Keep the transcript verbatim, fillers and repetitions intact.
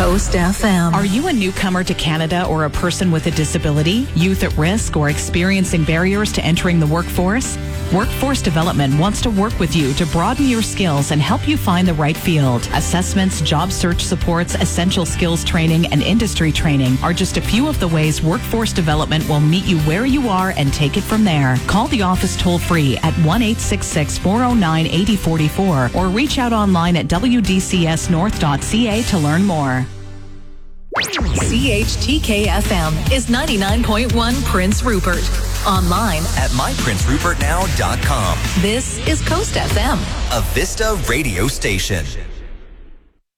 Coast F M. Are you a newcomer to Canada or a person with a disability, youth at risk, or experiencing barriers to entering the workforce? Workforce Development wants to work with you to broaden your skills and help you find the right field. Assessments, job search supports, essential skills training, and industry training are just a few of the ways Workforce Development will meet you where you are and take it from there. Call the office toll-free at one eight six six, four oh nine, eight oh four four or reach out online at w d c s north dot c a to learn more. C H T K F M is ninety-nine point one Prince Rupert. Online at my prince rupert now dot com. This is Coast F M, a Vista radio station.